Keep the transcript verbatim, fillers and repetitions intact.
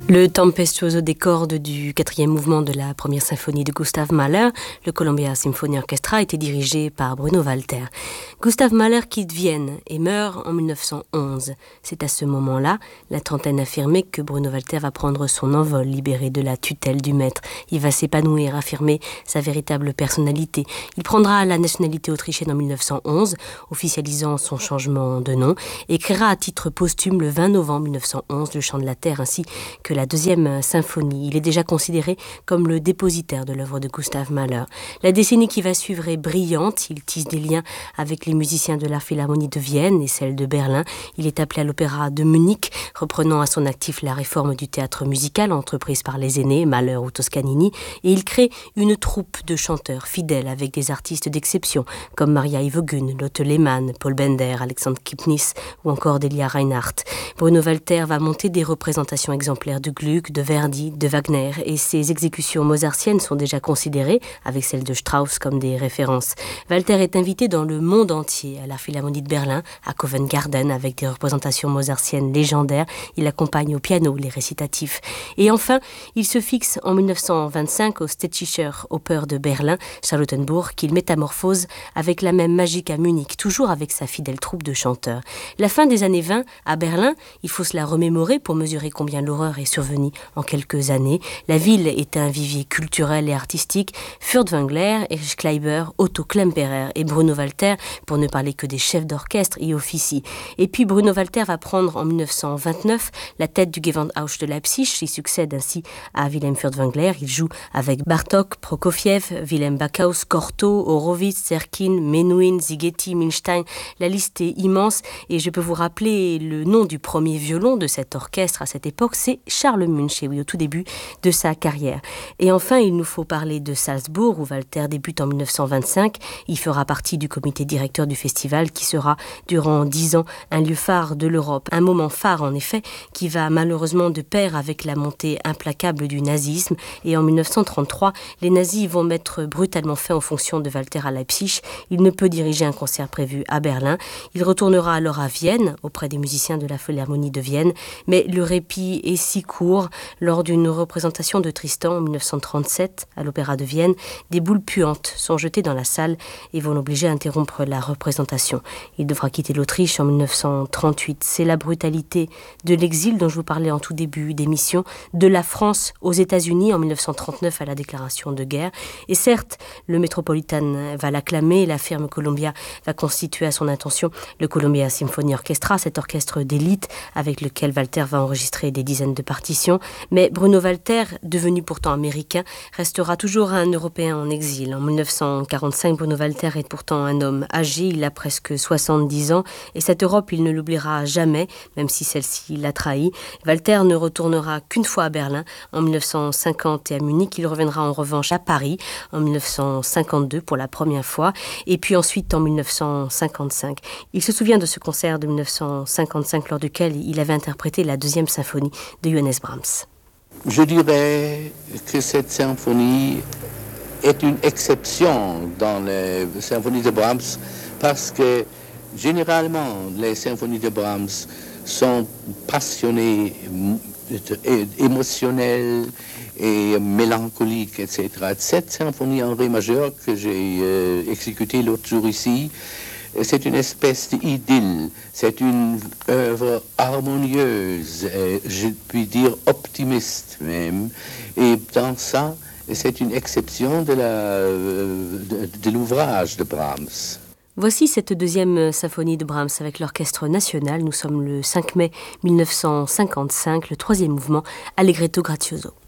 Le tempestuoso des cordes du quatrième mouvement de la première symphonie de Gustav Mahler, le Columbia Symphony Orchestra, a été dirigé par Bruno Walter. Gustav Mahler quitte Vienne et meurt en mille neuf cent onze. C'est à ce moment-là, la trentaine affirmée, que Bruno Walter va prendre son envol, libéré de la tutelle du maître. Il va s'épanouir, affirmer sa véritable personnalité. Il prendra la nationalité autrichienne en mille neuf cent onze, officialisant son changement de nom, et écrira à titre posthume le vingt novembre mille neuf cent onze le Chant de la Terre, ainsi que la deuxième symphonie. Il est déjà considéré comme le dépositaire de l'œuvre de Gustav Mahler. La décennie qui va suivre est brillante. Il tisse des liens avec les musiciens de la Philharmonie de Vienne et celle de Berlin. Il est appelé à l'Opéra de Munich, reprenant à son actif la réforme du théâtre musical entreprise par les aînés, Mahler ou Toscanini, et il crée une troupe de chanteurs fidèles avec des artistes d'exception comme Maria Iwegün, Lotte Lehmann, Paul Bender, Alexandre Kipnis ou encore Delia Reinhardt. Bruno Walter va monter des représentations exemplaires de Gluck, de Verdi, de Wagner, et ses exécutions mozartiennes sont déjà considérées, avec celles de Strauss, comme des références. Walter est invité dans le monde entier, à la Philharmonie de Berlin, à Covent Garden, avec des représentations mozartiennes légendaires. Il accompagne au piano les récitatifs. Et enfin, il se fixe en mille neuf cent vingt-cinq au Städtischer Oper de Berlin, Charlottenburg, qu'il métamorphose avec la même magie qu'à Munich, toujours avec sa fidèle troupe de chanteurs. La fin des années vingt, à Berlin, il faut se la remémorer pour mesurer combien l'horreur est survenue en quelques années. La ville était un vivier culturel et artistique. Furtwängler, Erich Kleiber, Otto Klemperer et Bruno Walter, pour ne parler que des chefs d'orchestre, y officient. Et puis Bruno Walter va prendre en mille neuf cent vingt-neuf la tête du Gewandhaus de Leipzig. Il succède ainsi à Wilhelm Furtwängler. Il joue avec Bartók, Prokofiev, Wilhelm Backhaus, Cortot, Horowitz, Serkin, Menuhin, Ligeti, Milstein. La liste est immense et je peux vous rappeler le nom du premier violon de cet orchestre à cette époque, c'est Charles Munch, et oui, au tout début de sa carrière. Et enfin, il nous faut parler de Salzbourg, où Walter débute en mille neuf cent vingt-cinq. Il fera partie du comité directeur du festival, qui sera durant dix ans un lieu phare de l'Europe. Un moment phare, en effet, qui va malheureusement de pair avec la montée implacable du nazisme. Et en mille neuf cent trente-trois, les nazis vont mettre brutalement fin aux fonctions de Walter à Leipzig. Il ne peut diriger un concert prévu à Berlin. Il retournera alors à Vienne, auprès des musiciens de la Philharmonie de Vienne. Mais le répit est si court. Lors d'une représentation de Tristan en mille neuf cent trente-sept à l'Opéra de Vienne, des boules puantes sont jetées dans la salle et vont l'obliger à interrompre la représentation. Il devra quitter l'Autriche en mille neuf cent trente-huit. C'est la brutalité de l'exil dont je vous parlais en tout début d'émission, de la France aux États-Unis en mille neuf cent trente-neuf à la déclaration de guerre. Et certes, le Metropolitan va l'acclamer, la firme Columbia va constituer à son intention le Columbia Symphony Orchestra, cet orchestre d'élite avec lequel Walter va enregistrer des dizaines de partitions. Mais Bruno Walter, devenu pourtant américain, restera toujours un Européen en exil. En mille neuf cent quarante-cinq, Bruno Walter est pourtant un homme âgé, il a presque soixante-dix ans, et cette Europe, il ne l'oubliera jamais, même si celle-ci l'a trahi. Walter ne retournera qu'une fois à Berlin, en mille neuf cent cinquante, et à Munich. Il reviendra en revanche à Paris, en mille neuf cent cinquante-deux, pour la première fois, et puis ensuite en mille neuf cent cinquante-cinq. Il se souvient de ce concert de mille neuf cent cinquante-cinq, lors duquel il avait interprété la deuxième symphonie de Johannes Brahms. Je dirais que cette symphonie est une exception dans les symphonies de Brahms parce que généralement les symphonies de Brahms sont passionnées, émotionnelles et mélancoliques, et cetera. Cette symphonie en ré majeur que j'ai euh, exécutée l'autre jour ici, c'est une espèce d'idylle, c'est une œuvre harmonieuse, je puis dire optimiste même, et dans ça, c'est une exception de, la, de, de l'ouvrage de Brahms. Voici cette deuxième symphonie de Brahms avec l'Orchestre National. Nous sommes le cinq mai mille neuf cent cinquante-cinq, le troisième mouvement, Allegretto grazioso.